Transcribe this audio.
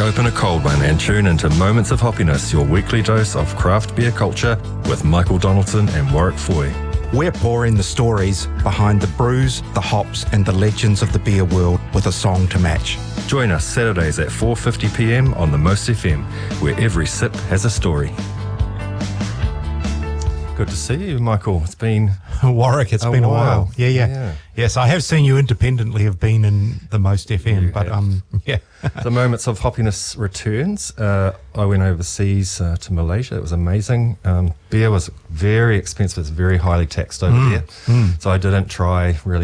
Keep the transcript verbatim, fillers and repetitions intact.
Crack open a cold one and tune into Moments of Hoppiness, your weekly dose of craft beer culture with Michael Donaldson and Warwick Foy. We're pouring the stories behind the brews, the hops and the legends of the beer world with a song to match. Join us Saturdays at four fifty p m on the Most F M, where every sip has a story. Good to see you, Michael. It's been Warwick, it's a been while. a while. Yeah, yeah, yeah. Yes, I have seen you independently have been in the Most F M, You but have. um, yeah. The Moments of Hoppiness returns. Uh, I went overseas uh, to Malaysia. It was amazing. Um, beer was very expensive. It's very highly taxed over Mm, there. mm. So I didn't try really